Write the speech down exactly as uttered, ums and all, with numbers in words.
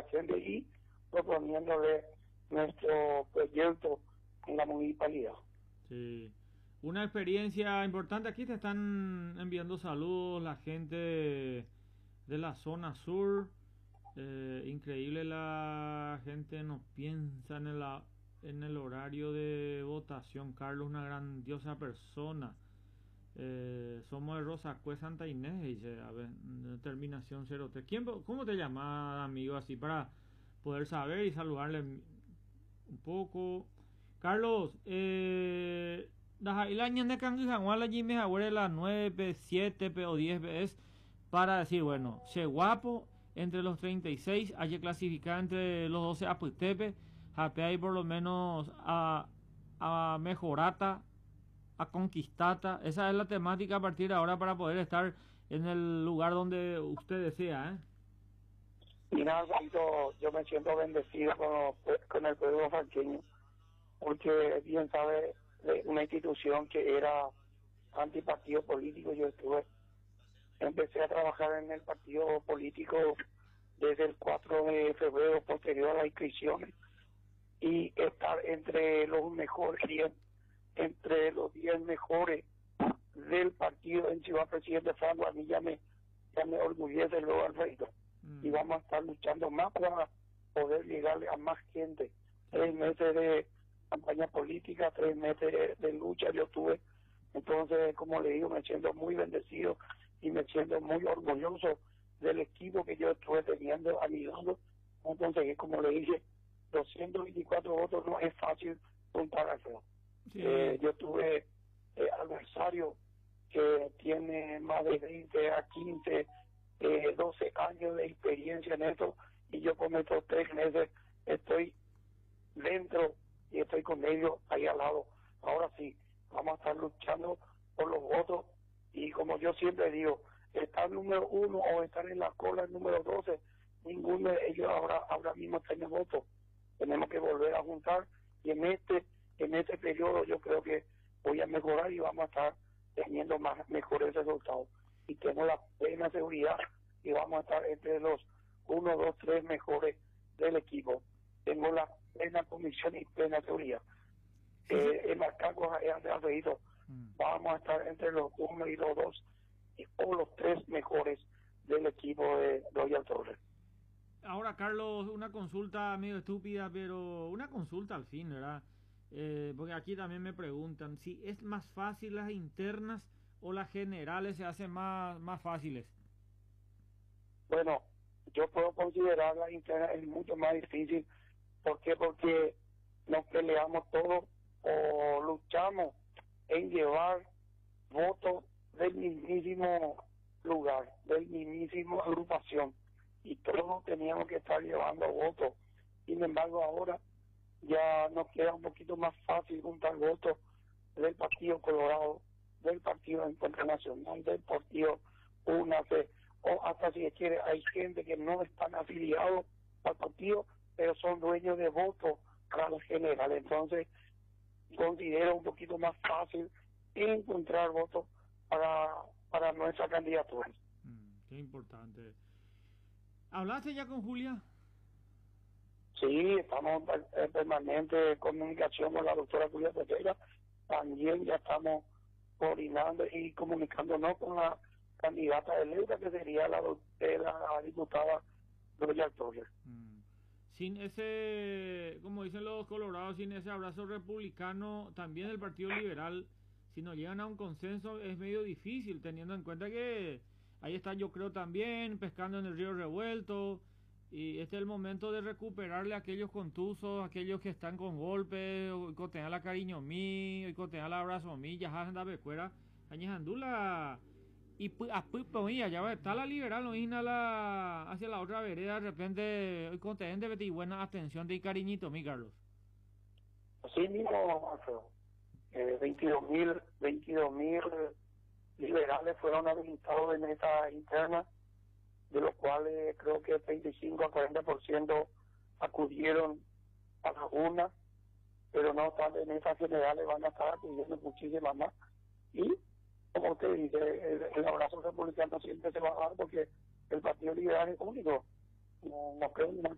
gente y proponiéndole nuestro proyecto en la municipalidad. Sí. Una experiencia importante. Aquí te están enviando saludos la gente de la zona sur. Eh, increíble, la gente no piensa en el, en el horario de votación. Carlos, una grandiosa persona. Eh, somos de Rosacue, Santa Inés, dice, a ver, terminación cero tres. ¿Quién, ¿Cómo te llamas, amigo? Así para poder saber y saludarle un poco. Carlos, eh, el año de Canguijangua, Jimmy Jaguare, las nueve, siete o diez veces para decir, bueno, che guapo, entre los treinta y seis, hay que clasificar entre los doce a Puitepe, jape hay por lo menos a, a mejorata, a conquistata. Esa es la temática a partir de ahora para poder estar en el lugar donde usted desea, ¿eh? Mira, Alvarito, yo me siento bendecido con, con el pueblo falqueño, porque bien sabe, de una institución que era antipartido político, yo estuve, empecé a trabajar en el partido político desde el cuatro de febrero, posterior a las inscripciones, y estar entre los mejores diez, entre los diez mejores del partido en Ciudad Presidente Franco, a mí ya me, ya me orgullece luego, Alfredo. Mm. Y vamos a estar luchando más para poder llegarle a más gente. Tres meses de campaña política, tres meses de, de lucha yo tuve. Entonces, como le digo, me siento muy bendecido y me siento muy orgulloso del equipo que yo estuve teniendo a mi lado. Entonces, como le dije, doscientos veinticuatro votos no es fácil juntar al feo. Sí. Eh, yo tuve eh, adversarios que tiene más de veinte a quince, eh, doce años de experiencia en esto, y yo con estos tres meses estoy dentro y estoy con ellos ahí al lado. Ahora sí, vamos a estar luchando por los votos, y como yo siempre digo, estar número uno o estar en la cola el número doce, ninguno de ellos ahora, ahora mismo tiene votos. Tenemos que volver a juntar, y en este en este periodo yo creo que voy a mejorar y vamos a estar teniendo más mejores resultados, y tengo la plena seguridad y vamos a estar entre los uno, dos, tres mejores del equipo. Tengo la plena convicción y plena seguridad. Sí, sí. Eh, en las cacos de Alfredito, mm. vamos a estar entre los uno y los dos y, o los tres mejores del equipo de Royal Torres. Ahora, Carlos, una consulta medio estúpida, pero una consulta al fin, ¿verdad? Eh, porque aquí también me preguntan si es más fácil las internas o las generales se hacen más, más fáciles. Bueno, yo puedo considerar las internas es mucho más difícil. ¿Por qué? Porque nos peleamos todos o luchamos en llevar votos del mismísimo lugar, del mismísimo agrupación, y todos teníamos que estar llevando votos. Sin embargo, ahora ya nos queda un poquito más fácil juntar votos del Partido Colorado, del Partido Encuentro Nacional, del Partido UNACE, o hasta si quiere, hay gente que no están afiliados al partido, pero son dueños de votos para los generales. Entonces, considero un poquito más fácil encontrar votos para, para nuestra candidatura. Mm, qué importante. ¿Hablaste ya con Julia? Sí, estamos en permanente comunicación con la doctora Julia Pereira. También ya estamos coordinando y comunicándonos con la candidata electa, que sería la, la diputada Royal Torres. Mm. Sin ese, como dicen los colorados, sin ese abrazo republicano, también el Partido Liberal, si no llegan a un consenso, es medio difícil, teniendo en cuenta que ahí está, yo creo, también pescando en el río revuelto. Y este es el momento de recuperarle a aquellos contusos, aquellos que están con golpes, o cotear la cariño mío, y cotear la abrazo mío, ya anda becuera, añejandula. Y a ya va, está la liberal, no isna la hacia la otra vereda, de repente, hoy contén de Betty, buena atención de cariñito, mi Carlos. Así mismo, Alfredo, eh, veintidós mil liberales fueron habilitados en esta interna, de los cuales creo que treinta y cinco a cuarenta por ciento acudieron a la urna, pero no obstante, en estas generales van a estar acudiendo muchísimas más. Y, como usted dice, el, el abrazo republicano siempre se va a dar, porque el Partido Liberal es único. No, no creo